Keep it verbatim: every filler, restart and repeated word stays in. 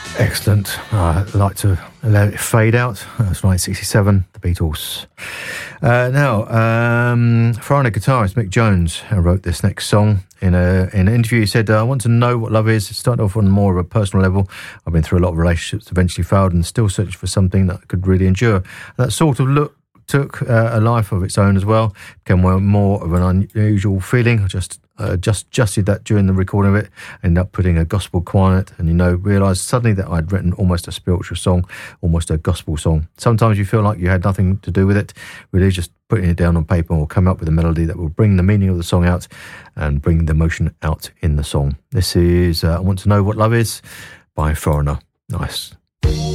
Excellent. Uh, I'd like to let it fade out. That's nineteen sixty-seven, the Beatles. Uh, now, um, Foreigner guitarist Mick Jones wrote this next song. In, a, in an interview, he said, I want to know what love is. It started off on more of a personal level. I've been through a lot of relationships, eventually failed, and still searching for something that I could really endure. And that sort of look took uh, a life of its own as well. Became more of an unusual feeling. I just uh, just adjusted that during the recording of it. Ended up putting a gospel choir in it, and you know, realised suddenly that I'd written almost a spiritual song, almost a gospel song. Sometimes you feel like you had nothing to do with it, really just putting it down on paper or come up with a melody that will bring the meaning of the song out and bring the emotion out in the song. This is uh, I Want to Know What Love Is by Foreigner. Nice.